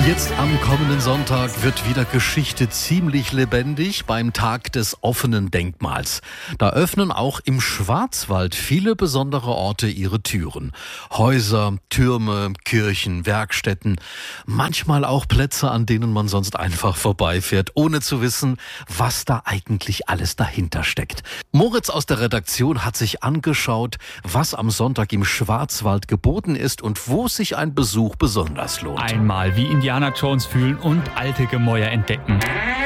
Jetzt am kommenden Sonntag wird wieder Geschichte ziemlich lebendig beim Tag des offenen Denkmals. Da öffnen auch im Schwarzwald viele besondere Orte ihre Türen. Häuser, Türme, Kirchen, Werkstätten, manchmal auch Plätze, an denen man sonst einfach vorbeifährt, ohne zu wissen, was da eigentlich alles dahinter steckt. Moritz aus der Redaktion hat sich angeschaut, was am Sonntag im Schwarzwald geboten ist und wo sich ein Besuch besonders lohnt. Einmal wie Indiana Jones fühlen und alte Gemäuer entdecken.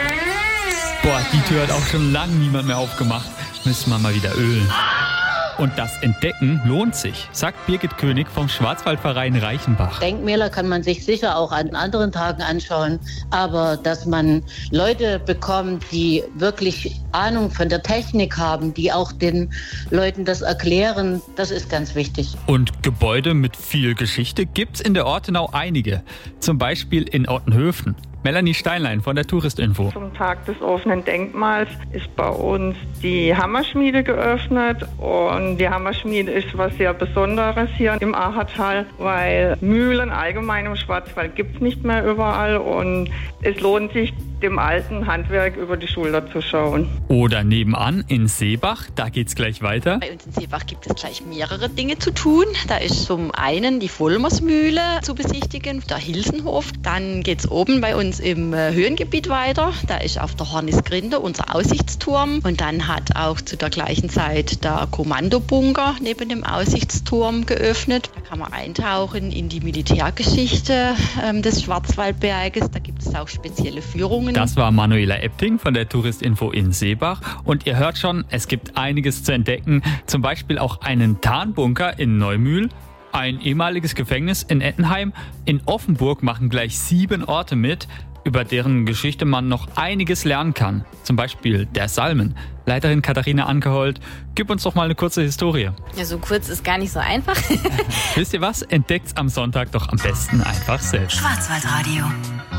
Boah, die Tür hat auch schon lange niemand mehr aufgemacht. Müssen wir mal wieder ölen. Und das Entdecken lohnt sich, sagt Birgit König vom Schwarzwaldverein Reichenbach. Denkmäler kann man sich sicher auch an anderen Tagen anschauen, aber dass man Leute bekommt, die wirklich Ahnung von der Technik haben, die auch den Leuten das erklären, das ist ganz wichtig. Und Gebäude mit viel Geschichte gibt's in der Ortenau einige, zum Beispiel in Ottenhöfen. Melanie Steinlein von der Touristinfo. Zum Tag des offenen Denkmals ist bei uns die Hammerschmiede geöffnet und die Hammerschmiede ist was sehr Besonderes hier im Achertal, weil Mühlen allgemein im Schwarzwald gibt es nicht mehr überall und es lohnt sich, dem alten Handwerk über die Schulter zu schauen. Oder nebenan in Seebach, da geht's gleich weiter. Bei uns in Seebach gibt es gleich mehrere Dinge zu tun. Da ist zum einen die Vollmersmühle zu besichtigen, der Hilsenhof. Dann geht's oben bei uns im Höhengebiet weiter. Da ist auf der Hornisgrinde unser Aussichtsturm. Und dann hat auch zu der gleichen Zeit der Kommandobunker neben dem Aussichtsturm geöffnet. Da kann man eintauchen in die Militärgeschichte des Schwarzwaldberges. Da gibt es auch spezielle Führungen. Das war Manuela Epting von der Touristinfo in Seebach. Und ihr hört schon, es gibt einiges zu entdecken. Zum Beispiel auch einen Tarnbunker in Neumühl, ein ehemaliges Gefängnis in Ettenheim. In Offenburg machen gleich 7 Orte mit, über deren Geschichte man noch einiges lernen kann. Zum Beispiel der Salmen. Leiterin Katharina Ankehold, gib uns doch mal eine kurze Historie. Ja, so kurz ist gar nicht so einfach. Wisst ihr was? Entdeckt's am Sonntag doch am besten einfach selbst. Schwarzwaldradio.